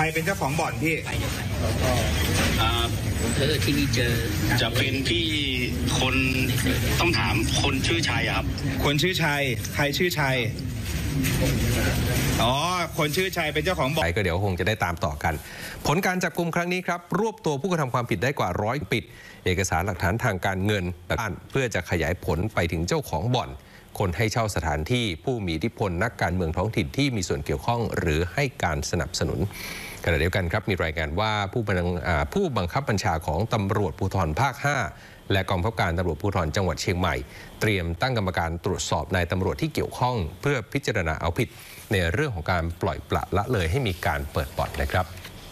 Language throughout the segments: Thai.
เป็นเจ้าของบ่อนพี่ที่นี่จะเป็นพี่คนต้องถามคนชื่อชัยครับคนชื่อชัยใครชื่อชัยคนชื่อชัยเป็นเจ้าของบ่อนก็เดี๋ยวคงจะได้ตามต่อกันผลการจับกุมครั้งนี้ครับรวบตัวผู้กระทำความผิดได้กว่า100ปิดเอกสารหลักฐานทางการเงินเพื่อจะขยายผลไปถึงเจ้าของบ่อนคนให้เช่าสถานที่ผู้มีอิทธิพลนักการเมืองท้องถิ่นที่มีส่วนเกี่ยวข้องหรือให้การสนับสนุนขณะเดียวกันครับมีรายงานว่าผู้บังคับบัญชาของตำรวจภูธรภาค 5และกองบังคับการตำรวจภูธรจังหวัดเชียงใหม่เตรียมตั้งกรรมการตรวจสอบนายตำรวจที่เกี่ยวข้องเพื่อพิจารณาเอาผิดในเรื่องของการปล่อยปละละเลยให้มีการเปิดบ่อนนะครับ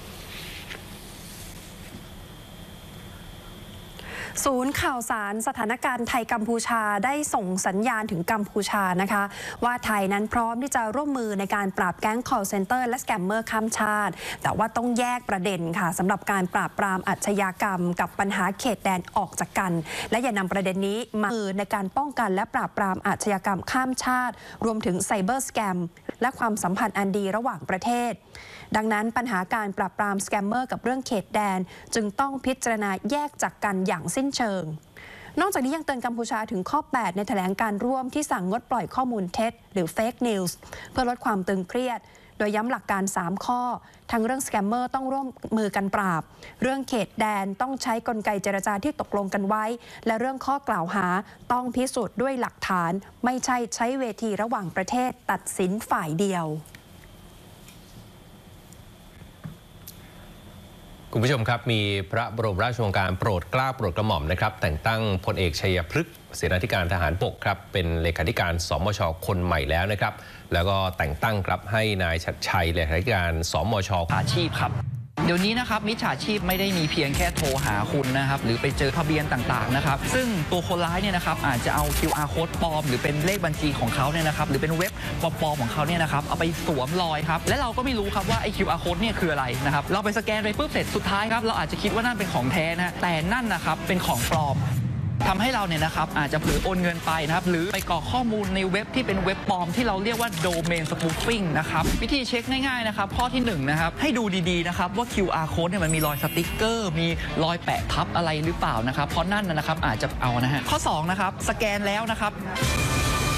ศูนย์ข่าวสารสถานการณ์ไทยกัมพูชาได้ส่งสัญญาณถึงกัมพูชานะคะว่าไทยนั้นพร้อมที่จะร่วมมือในการปราบแก๊ง call center และสแกมเมอร์ข้ามชาติแต่ว่าต้องแยกประเด็นค่ะสำหรับการปราบปรามอาชญากรรมกับปัญหาเขตแดนออกจากกันและอย่านำประเด็นนี้มาในการป้องกันและปราบปรามอาชญากรรมข้ามชาติรวมถึงไซเบอร์สแกมและความสัมพันธ์อันดีระหว่างประเทศดังนั้นปัญหาการปราบปรามสแกมเมอร์กับเรื่องเขตแดนจึงต้องพิจารณาแยกจากกันอย่างสิ้นเชิงนอกจากนี้ยังเตือนกัมพูชาถึงข้อ 8 ในแถลงการร่วมที่สั่งงดปล่อยข้อมูลเท็จหรือ Fake News เพื่อลดความตึงเครียดโดยย้ำหลักการ 3 ข้อทั้งเรื่องสแกมเมอร์ต้องร่วมมือกันปราบเรื่องเขตแดนต้องใช้กลไกเจรจาที่ตกลงกันไว้และเรื่องข้อกล่าวหาต้องพิสูจน์ด้วยหลักฐานไม่ใช่ใช้เวทีระหว่างประเทศตัดสินฝ่ายเดียวคุณผู้ชมครับมีพระบรมราชโองการโปรดเกล้าโปรดกระหม่อมนะครับแต่งตั้งพลเอกชัยพฤกษ์เสนาธิการทหารบกครับเป็นเลขาธิการสมช.คนใหม่แล้วนะครับแล้วก็แต่งตั้งครับให้นายชัดชัยเลขาธิการสมช. อาชีพครับเดี๋ยวนี้นะครับมิจฉาชีพไม่ได้มีเพียงแค่โทรหาคุณนะครับหรือไปเจอทะเบียนต่างๆนะครับซึ่งตัวคนร้ายเนี่ยนะครับอาจจะเอา QR code ปลอมหรือเป็นเลขบัญชีของเขาเนี่ยนะครับหรือเป็นเว็บปลอมของเขาเนี่ยนะครับเอาไปสวมรอยครับและเราก็ไม่รู้ครับว่าไอ้ QR code เนี่ยคืออะไรนะครับเราไปสแกนไปปุ๊บเสร็จสุดท้ายครับเราอาจจะคิดว่านั่นเป็นของแท้นะแต่นั่นนะครับเป็นของปลอมทำให้เราเนี่ยนะครับอาจจะเผลอโอนเงินไปนะครับหรือไปกรอกข้อมูลในเว็บที่เป็นเว็บปลอมที่เราเรียกว่า domain spoofing นะครับวิธีเช็คง่ายๆนะครับข้อที่1นะครับให้ดูดีๆนะครับว่า QR code เนี่ยมันมีรอยสติ๊กเกอร์มีรอยแปะทับอะไรหรือเปล่านะครับเพราะนั่นนะครับอาจจะเอานะฮะข้อ2นะครับสแกนแล้วนะครับ